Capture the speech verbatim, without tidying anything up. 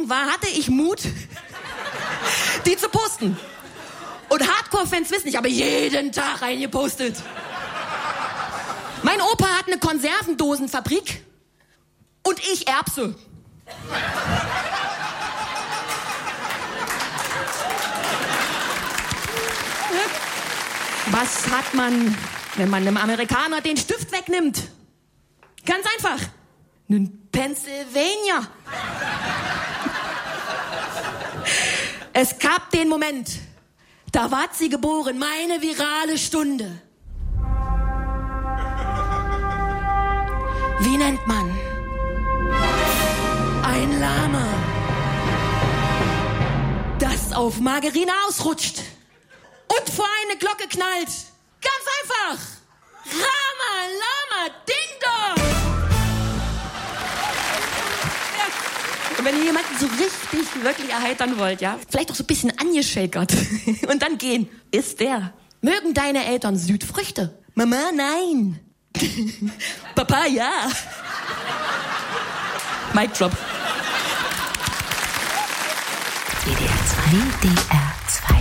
jung war, hatte ich Mut, die zu posten. Und Hardcore-Fans wissen, ich habe jeden Tag reingepostet. Mein Opa hat eine Konservendosenfabrik und ich Erbse. Was hat man, wenn man einem Amerikaner den Stift wegnimmt? Ganz einfach. Nen Pennsylvania. Es gab den Moment, da ward sie geboren, meine virale Stunde. Wie nennt man ein Lama, das auf Margarine ausrutscht und vor eine Glocke knallt? Ganz einfach. Rama, Lama, Ding Dong. Ja. Und wenn ihr jemanden so richtig, wirklich erheitern wollt, ja, vielleicht auch so ein bisschen angeschäkert und dann gehen, ist der. Mögen deine Eltern Südfrüchte? Mama, nein. Papa, ja. Mic drop. D D R zwei, D R zwei.